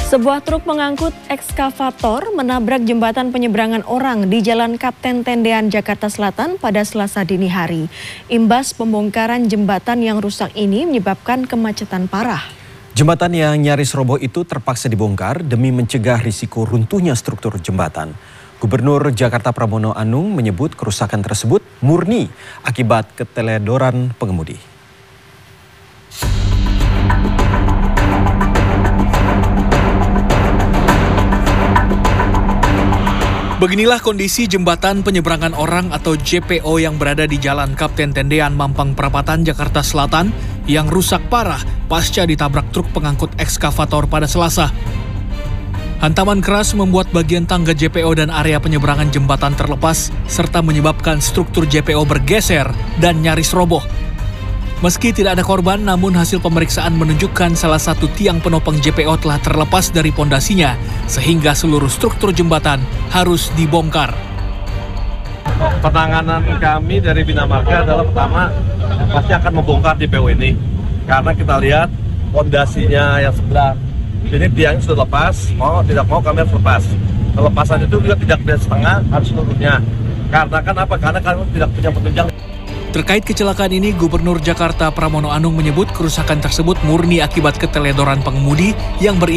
Sebuah truk pengangkut ekskavator menabrak jembatan penyeberangan orang di Jalan Kapten Tendean, Jakarta Selatan pada Selasa dini hari. Imbas pembongkaran jembatan yang rusak ini menyebabkan kemacetan parah. Jembatan yang nyaris roboh itu terpaksa dibongkar demi mencegah risiko runtuhnya struktur jembatan. Gubernur Jakarta Pramono Anung menyebut kerusakan tersebut murni akibat keteledoran pengemudi. Beginilah kondisi jembatan penyeberangan orang atau JPO yang berada di Jalan Kapten Tendean, Mampang Perapatan, Jakarta Selatan yang rusak parah pasca ditabrak truk pengangkut ekskavator pada Selasa. Hantaman keras membuat bagian tangga JPO dan area penyeberangan jembatan terlepas serta menyebabkan struktur JPO bergeser dan nyaris roboh. Meski tidak ada korban, namun hasil pemeriksaan menunjukkan salah satu tiang penopang JPO telah terlepas dari pondasinya, sehingga seluruh struktur jembatan harus dibongkar. Penanganan kami dari Bina Marga adalah pertama, pasti akan membongkar JPO ini. Karena kita lihat pondasinya yang sebelah, ini tiangnya sudah lepas, mau tidak mau kami harus lepas. Kelepasan itu juga tidak dari setengah, harus seluruhnya. Karena kan apa? Karena kami tidak punya penunjang. Terkait kecelakaan ini, Gubernur Jakarta Pramono Anung menyebut kerusakan tersebut murni akibat keteledoran pengemudi yang